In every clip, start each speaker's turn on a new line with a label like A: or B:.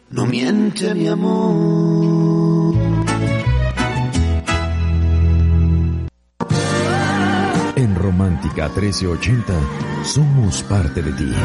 A: No miente mi amor.
B: En Romántica 1380 somos parte de ti.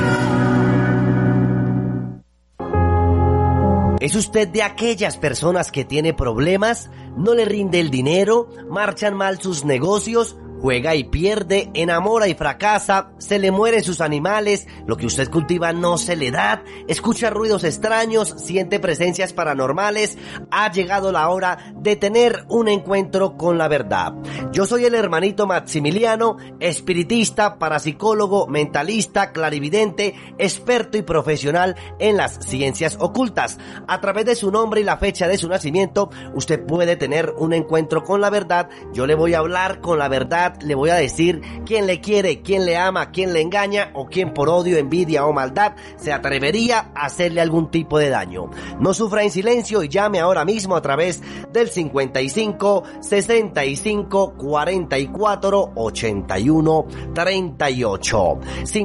C: ¿Es usted de aquellas personas que tiene problemas, no le rinde el dinero, marchan mal sus negocios, juega y pierde, enamora y fracasa, se le mueren sus animales, lo que usted cultiva no se le da, escucha ruidos extraños, siente presencias paranormales? Ha llegado la hora de tener un encuentro con la verdad. Yo soy el hermanito Maximiliano, espiritista, parapsicólogo, mentalista, clarividente, experto y profesional en las ciencias ocultas. A través de su nombre y la fecha de su nacimiento, usted puede tener un encuentro con la verdad. Yo le voy a hablar con la verdad, le voy a decir quién le quiere, quién le ama, quién le engaña o quién por odio, envidia o maldad se atrevería a hacerle algún tipo de daño. No sufra en silencio y llame ahora mismo a través del 55 65 44 81 38.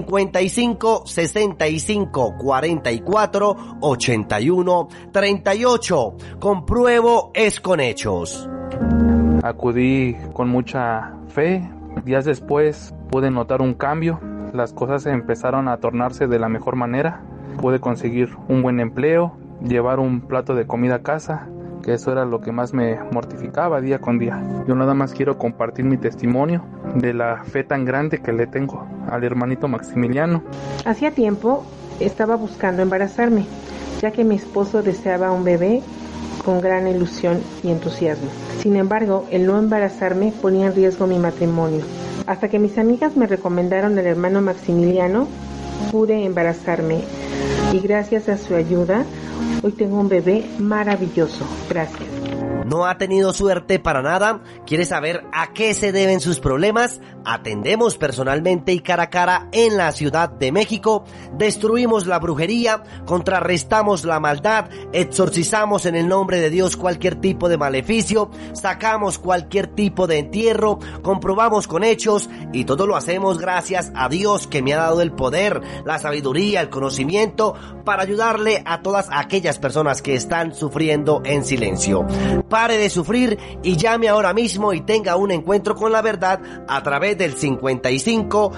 C: 55 65 44 81 38. Compruebo es con hechos.
D: Acudí con mucha fe. Días después pude notar un cambio. Las cosas empezaron a tornarse de la mejor manera. Pude conseguir un buen empleo, llevar un plato de comida a casa, que eso era lo que más me mortificaba día con día. Yo nada más quiero compartir mi testimonio de la fe tan grande que le tengo al hermanito Maximiliano.
E: Hacía tiempo estaba buscando embarazarme, ya que mi esposo deseaba un bebé con gran ilusión y entusiasmo. Sin embargo, el no embarazarme ponía en riesgo mi matrimonio. Hasta que mis amigas me recomendaron al hermano Maximiliano, pude embarazarme y gracias a su ayuda, hoy tengo un bebé maravilloso. Gracias.
C: ¿No ha tenido suerte para nada? ¿Quiere saber a qué se deben sus problemas? Atendemos personalmente y cara a cara en la Ciudad de México, destruimos la brujería, contrarrestamos la maldad, exorcizamos en el nombre de Dios cualquier tipo de maleficio, sacamos cualquier tipo de entierro, comprobamos con hechos y todo lo hacemos gracias a Dios que me ha dado el poder, la sabiduría, el conocimiento para ayudarle a todas aquellas personas que están sufriendo en silencio. Pare de sufrir y llame ahora mismo y tenga un encuentro con la verdad a través del 55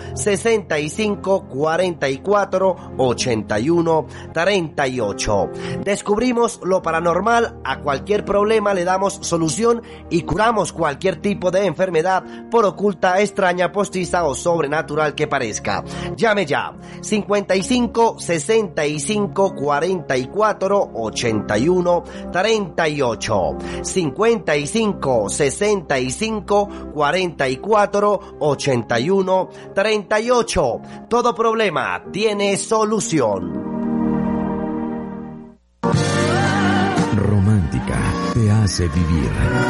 C: 65 44 81 38. Descubrimos lo paranormal, a cualquier problema le damos solución y curamos cualquier tipo de enfermedad, por oculta, extraña, postiza o sobrenatural que parezca. Llame ya, 55 65 44 81 38. 55 65 44 81 38. Todo problema tiene solución.
B: Romántica te hace vivir.